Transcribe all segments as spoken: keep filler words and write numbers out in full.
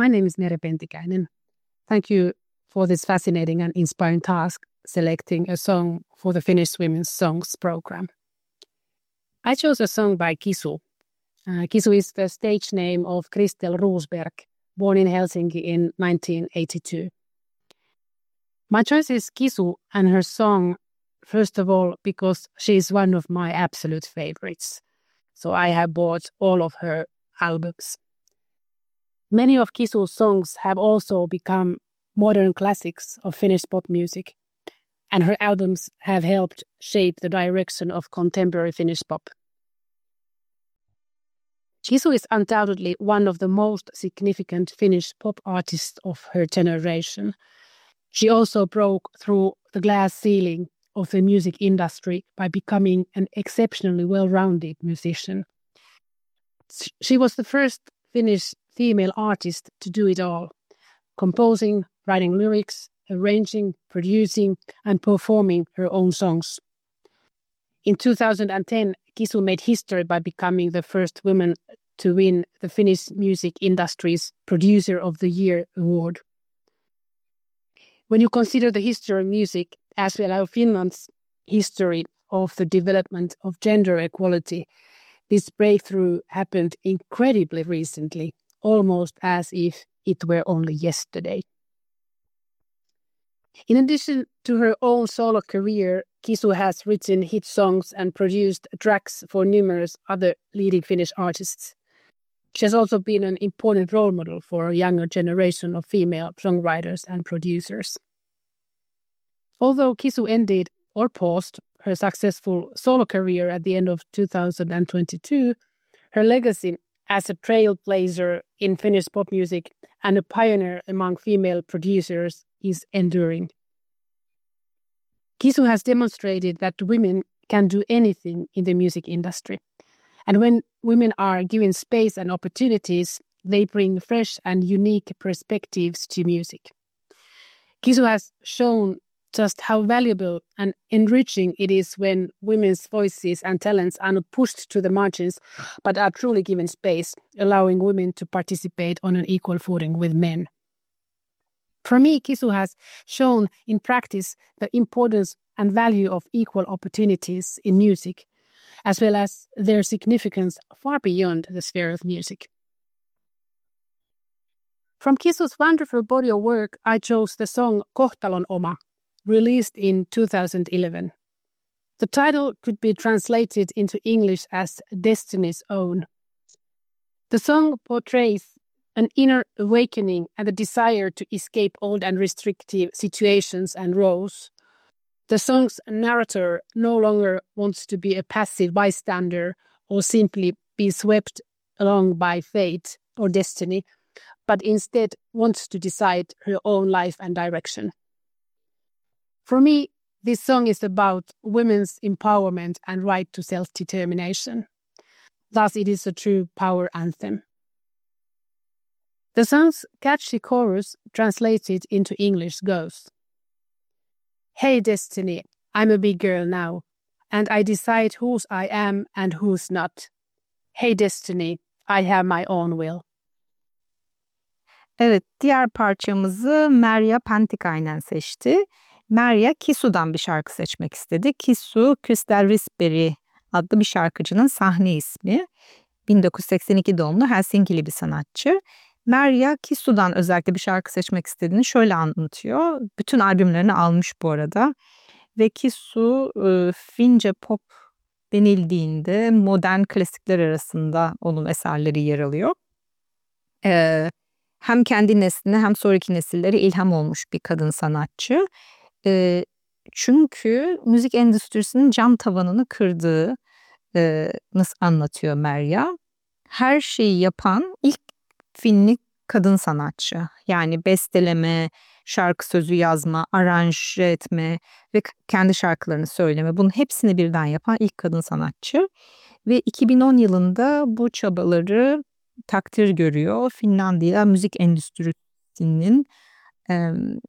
My name is Merja Pentikäinen. Thank you for this fascinating and inspiring task, selecting a song for the Finnish Women's Songs program. I chose a song by Kisu. Uh, Kisu is the stage name of Kristel Rosberg, born in Helsinki in nineteen eighty-two. My choice is Kisu and her song, first of all, because she is one of my absolute favorites. So I have bought all of her albums. Many of Kisu's songs have also become modern classics of Finnish pop music, and her albums have helped shape the direction of contemporary Finnish pop. Kisu is undoubtedly one of the most significant Finnish pop artists of her generation. She also broke through the glass ceiling of the music industry by becoming an exceptionally well-rounded musician. She was the first Finnish female artist to do it all, composing, writing lyrics, arranging, producing, and performing her own songs. In two thousand ten, Kisu made history by becoming the first woman to win the Finnish music industry's Producer of the Year award. When you consider the history of music, as well as Finland's history of the development of gender equality, this breakthrough happened incredibly recently, almost as if it were only yesterday. In addition to her own solo career, Kisu has written hit songs and produced tracks for numerous other leading Finnish artists. She has also been an important role model for a younger generation of female songwriters and producers. Although Kisu ended or paused her successful solo career at the end of two thousand twenty-two, her legacy as a trailblazer in Finnish pop music and a pioneer among female producers is enduring. Kisu has demonstrated that women can do anything in the music industry. And when women are given space and opportunities, they bring fresh and unique perspectives to music. Kisu has shown just how valuable and enriching it is when women's voices and talents are not pushed to the margins, but are truly given space, allowing women to participate on an equal footing with men. For me, Kisu has shown in practice the importance and value of equal opportunities in music, as well as their significance far beyond the sphere of music. From Kisu's wonderful body of work, I chose the song Kohtalon Oma, released in two thousand eleven. The title could be translated into English as Destiny's Own. The song portrays an inner awakening and a desire to escape old and restrictive situations and roles. The song's narrator no longer wants to be a passive bystander or simply be swept along by fate or destiny, but instead wants to decide her own life and direction. For me, this song is about women's empowerment and right to self-determination. Thus, it is a true power anthem. The song's catchy chorus, translated into English, goes, "Hey Destiny, I'm a big girl now, and I decide whose I am and whose not. Hey Destiny, I have my own will." Evet, diğer parçamızı Merja Pentikäinen seçti. Merja Kisu'dan bir şarkı seçmek istedi. Kisu, Kristel Rosberg adlı bir şarkıcının sahne ismi. bin dokuz yüz seksen iki doğumlu Helsinkili bir sanatçı. Merja Kisu'dan özellikle bir şarkı seçmek istediğini şöyle anlatıyor. Bütün albümlerini almış bu arada. Ve Kisu Fince pop denildiğinde modern klasikler arasında onun eserleri yer alıyor. Ee, hem kendi nesline hem sonraki nesillere ilham olmuş bir kadın sanatçı. Ee, çünkü müzik endüstrisinin cam tavanını kırdığını anlatıyor Merja. Her şeyi yapan ilk Finli kadın sanatçı. Yani besteleme, şarkı sözü yazma, aranje etme ve kendi şarkılarını söyleme. Bunun hepsini birden yapan ilk kadın sanatçı. Ve iki bin on yılında bu çabaları takdir görüyor. Finlandiya müzik endüstrisinin e,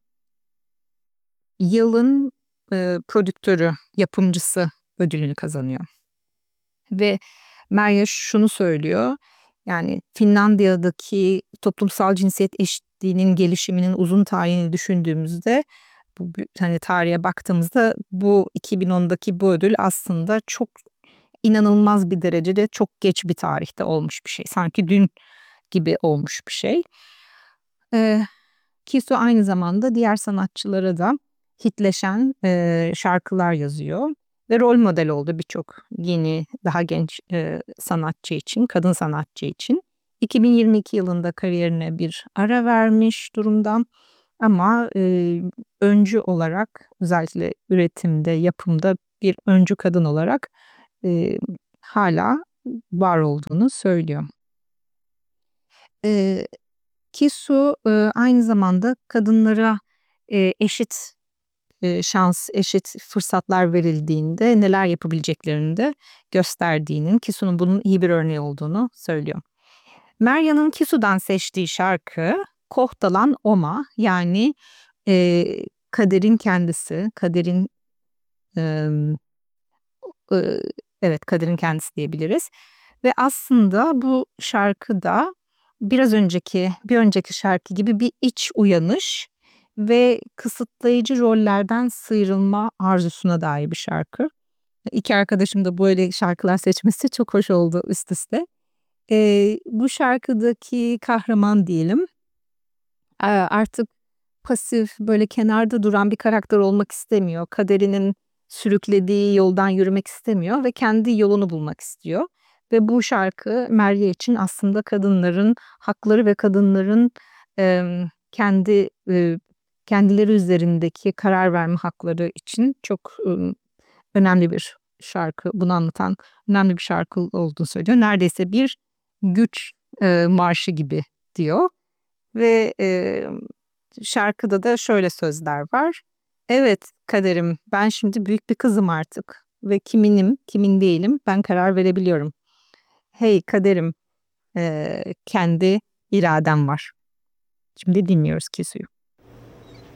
yılın e, prodüktörü, yapımcısı ödülünü kazanıyor. Ve Merja şunu söylüyor. Yani Finlandiya'daki toplumsal cinsiyet eşitliğinin gelişiminin uzun tarihini düşündüğümüzde, bu hani tarihe baktığımızda bu iki bin ondaki bu ödül aslında çok inanılmaz bir derecede çok geç bir tarihte olmuş bir şey. Sanki dün gibi olmuş bir şey. Ee, Kisu aynı zamanda diğer sanatçılara da hitleşen e, şarkılar yazıyor ve rol model oldu birçok yeni, daha genç e, sanatçı için, kadın sanatçı için. iki bin yirmi iki yılında kariyerine bir ara vermiş durumda ama e, öncü olarak, özellikle üretimde, yapımda bir öncü kadın olarak e, hala var olduğunu söylüyor. E, Kisu e, aynı zamanda kadınlara e, eşit e, şans, eşit fırsatlar verildiğinde neler yapabileceklerini de gösterdiğinin, Kisu'nun bunun iyi bir örneği olduğunu söylüyor. Merya'nın Kisu'dan seçtiği şarkı Kohtalan Oma, yani e, kaderin kendisi, kaderin e, e, evet kaderin kendisi diyebiliriz. Ve aslında bu şarkıda biraz önceki bir önceki şarkı gibi bir iç uyanış ve kısıtlayıcı rollerden sıyrılma arzusuna dair bir şarkı. İki arkadaşım da böyle şarkılar seçmesi çok hoş oldu üst üste. Ee, bu şarkıdaki kahraman diyelim e, artık pasif, böyle kenarda duran bir karakter olmak istemiyor. Kaderinin sürüklediği yoldan yürümek istemiyor ve kendi yolunu bulmak istiyor. Ve bu şarkı Merya için aslında kadınların hakları ve kadınların e, kendi e, kendileri üzerindeki karar verme hakları için çok e, önemli bir şarkı. Bunu anlatan önemli bir şarkı olduğunu söylüyor. Neredeyse bir güç e, marşı gibi diyor. Ve e, şarkıda da şöyle sözler var. Evet kaderim, ben şimdi büyük bir kızım artık ve kiminim, kimin değilim, ben karar verebiliyorum. Hey kaderim, e, kendi iradem var. Şimdi dinliyoruz Kisu'yu.